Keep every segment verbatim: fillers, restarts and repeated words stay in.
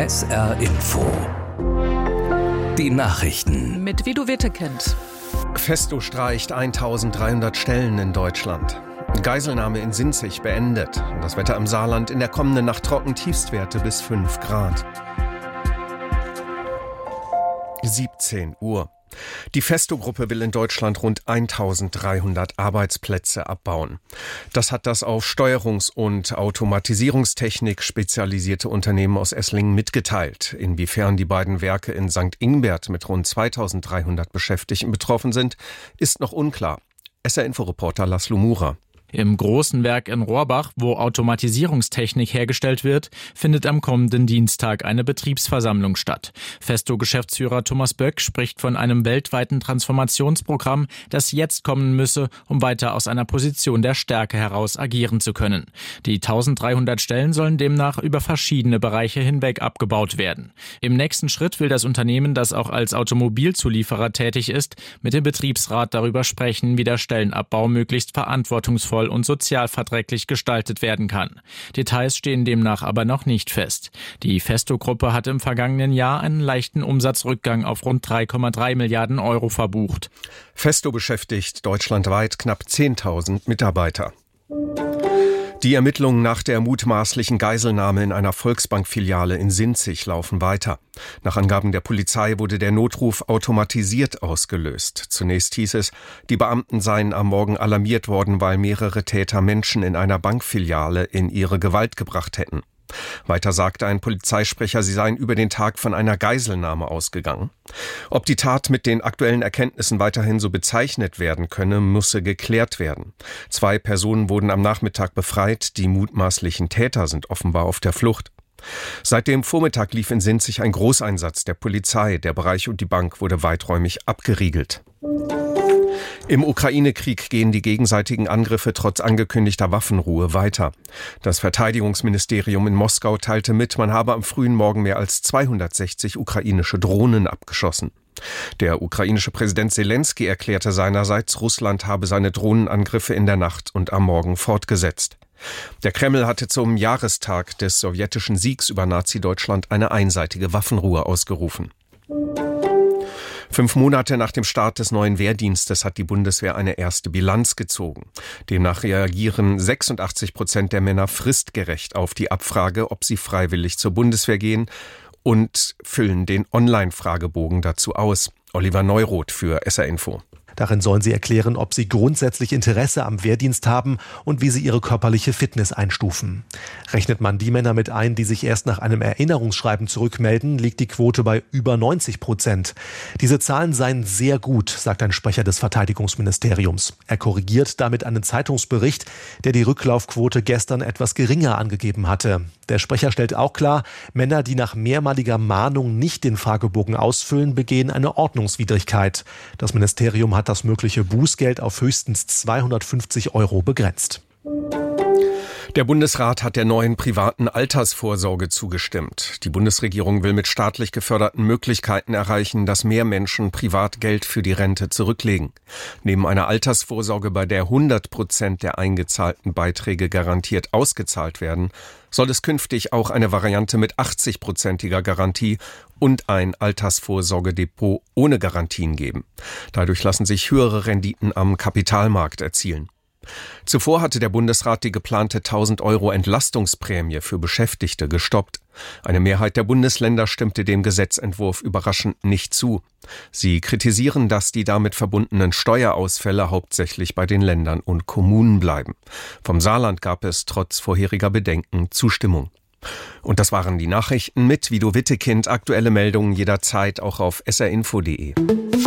S R Info. Die Nachrichten. Mit Vido Wittekind. Festo streicht eintausenddreihundert Stellen in Deutschland. Geiselnahme in Sinzig beendet. Das Wetter im Saarland in der kommenden Nacht trocken, Tiefstwerte bis fünf Grad. siebzehn Uhr. Die Festo-Gruppe will in Deutschland rund eintausenddreihundert Arbeitsplätze abbauen. Das hat das auf Steuerungs- und Automatisierungstechnik spezialisierte Unternehmen aus Esslingen mitgeteilt. Inwiefern die beiden Werke in Sankt Ingbert mit rund zweitausenddreihundert Beschäftigten betroffen sind, ist noch unklar. S R-Info-Reporter Laszlo Mura. Im großen Werk in Rohrbach, wo Automatisierungstechnik hergestellt wird, findet am kommenden Dienstag eine Betriebsversammlung statt. Festo-Geschäftsführer Thomas Böck spricht von einem weltweiten Transformationsprogramm, das jetzt kommen müsse, um weiter aus einer Position der Stärke heraus agieren zu können. Die eintausenddreihundert Stellen sollen demnach über verschiedene Bereiche hinweg abgebaut werden. Im nächsten Schritt will das Unternehmen, das auch als Automobilzulieferer tätig ist, mit dem Betriebsrat darüber sprechen, wie der Stellenabbau möglichst verantwortungsvoll und sozialverträglich gestaltet werden kann. Details stehen demnach aber noch nicht fest. Die Festo-Gruppe hat im vergangenen Jahr einen leichten Umsatzrückgang auf rund drei Komma drei Milliarden Euro verbucht. Festo beschäftigt deutschlandweit knapp zehntausend Mitarbeiter. Die Ermittlungen nach der mutmaßlichen Geiselnahme in einer Volksbank-Filiale in Sinzig laufen weiter. Nach Angaben der Polizei wurde der Notruf automatisiert ausgelöst. Zunächst hieß es, die Beamten seien am Morgen alarmiert worden, weil mehrere Täter Menschen in einer Bankfiliale in ihre Gewalt gebracht hätten. Weiter sagte ein Polizeisprecher, sie seien über den Tag von einer Geiselnahme ausgegangen. Ob die Tat mit den aktuellen Erkenntnissen weiterhin so bezeichnet werden könne, müsse geklärt werden. Zwei Personen wurden am Nachmittag befreit, die mutmaßlichen Täter sind offenbar auf der Flucht. Seit dem Vormittag lief in Sinzig ein Großeinsatz der Polizei. Der Bereich und die Bank wurde weiträumig abgeriegelt. Im Ukraine-Krieg gehen die gegenseitigen Angriffe trotz angekündigter Waffenruhe weiter. Das Verteidigungsministerium in Moskau teilte mit, man habe am frühen Morgen mehr als zweihundertsechzig ukrainische Drohnen abgeschossen. Der ukrainische Präsident Selenskyj erklärte seinerseits, Russland habe seine Drohnenangriffe in der Nacht und am Morgen fortgesetzt. Der Kreml hatte zum Jahrestag des sowjetischen Siegs über Nazi-Deutschland eine einseitige Waffenruhe ausgerufen. Fünf Monate nach dem Start des neuen Wehrdienstes hat die Bundeswehr eine erste Bilanz gezogen. Demnach reagieren sechsundachtzig Prozent der Männer fristgerecht auf die Abfrage, ob sie freiwillig zur Bundeswehr gehen, und füllen den Online-Fragebogen dazu aus. Oliver Neuroth für S R Info. Darin sollen sie erklären, ob sie grundsätzlich Interesse am Wehrdienst haben und wie sie ihre körperliche Fitness einstufen. Rechnet man die Männer mit ein, die sich erst nach einem Erinnerungsschreiben zurückmelden, liegt die Quote bei über neunzig Prozent. Diese Zahlen seien sehr gut, sagt ein Sprecher des Verteidigungsministeriums. Er korrigiert damit einen Zeitungsbericht, der die Rücklaufquote gestern etwas geringer angegeben hatte. Der Sprecher stellt auch klar, Männer, die nach mehrmaliger Mahnung nicht den Fragebogen ausfüllen, begehen eine Ordnungswidrigkeit. Das Ministerium hat das mögliche Bußgeld auf höchstens zweihundertfünfzig Euro begrenzt. Der Bundesrat hat der neuen privaten Altersvorsorge zugestimmt. Die Bundesregierung will mit staatlich geförderten Möglichkeiten erreichen, dass mehr Menschen privat Geld für die Rente zurücklegen. Neben einer Altersvorsorge, bei der hundert Prozent der eingezahlten Beiträge garantiert ausgezahlt werden, soll es künftig auch eine Variante mit achtzig-prozentiger Garantie und ein Altersvorsorgedepot ohne Garantien geben. Dadurch lassen sich höhere Renditen am Kapitalmarkt erzielen. Zuvor hatte der Bundesrat die geplante tausend Euro Entlastungsprämie für Beschäftigte gestoppt. Eine Mehrheit der Bundesländer stimmte dem Gesetzentwurf überraschend nicht zu. Sie kritisieren, dass die damit verbundenen Steuerausfälle hauptsächlich bei den Ländern und Kommunen bleiben. Vom Saarland gab es trotz vorheriger Bedenken Zustimmung. Und das waren die Nachrichten mit Vido Wittekind. Aktuelle Meldungen jederzeit auch auf s r info punkt d e.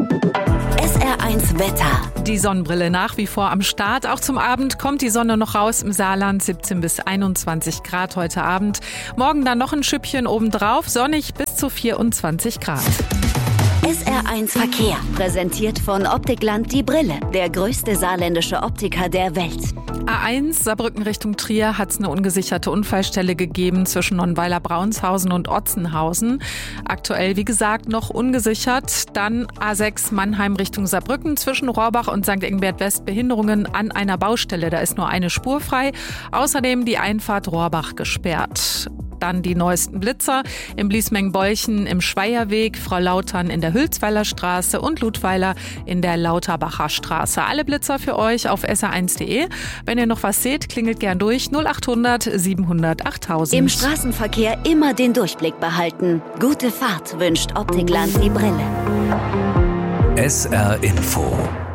S R eins Wetter. Die Sonnenbrille nach wie vor am Start. Auch zum Abend kommt die Sonne noch raus im Saarland. siebzehn bis einundzwanzig Grad heute Abend. Morgen dann noch ein Schüppchen obendrauf. Sonnig bis zu vierundzwanzig Grad. S R eins Verkehr. Präsentiert von Optikland die Brille. Der größte saarländische Optiker der Welt. A eins Saarbrücken Richtung Trier hat es eine ungesicherte Unfallstelle gegeben zwischen Nonnweiler-Braunshausen und Otzenhausen. Aktuell, wie gesagt, noch ungesichert. Dann A sechs Mannheim Richtung Saarbrücken zwischen Rohrbach und Sankt Ingbert West Behinderungen an einer Baustelle. Da ist nur eine Spur frei. Außerdem die Einfahrt Rohrbach gesperrt. Dann die neuesten Blitzer im Bliesmengen-Bolchen im Schweierweg, Frau Lautern in der Hülsweiler Straße und Ludweiler in der Lauterbacher Straße. Alle Blitzer für euch auf S R eins punkt de. Wenn ihr noch was seht, klingelt gern durch null acht hundert siebenhundert achttausend. Im Straßenverkehr immer den Durchblick behalten. Gute Fahrt wünscht Optikland die Brille. S R Info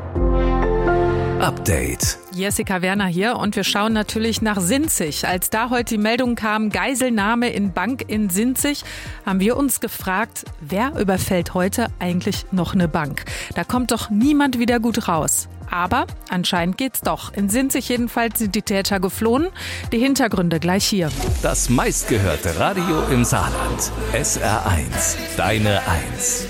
Update. Jessica Werner hier und wir schauen natürlich nach Sinzig. Als da heute die Meldung kam, Geiselnahme in Bank in Sinzig, haben wir uns gefragt, wer überfällt heute eigentlich noch eine Bank? Da kommt doch niemand wieder gut raus. Aber anscheinend geht's doch. In Sinzig jedenfalls sind die Täter geflohen. Die Hintergründe gleich hier. Das meistgehörte Radio im Saarland. S R eins. Deine Eins.